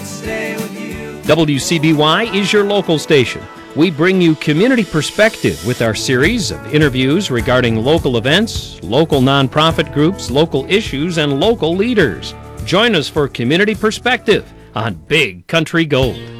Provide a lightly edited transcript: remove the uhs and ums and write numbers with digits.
stay with you. WCBY is your local station. We bring you Community Perspective with our series of interviews regarding local events, local nonprofit groups, local issues, and local leaders. Join us for Community Perspective on Big Country Gold.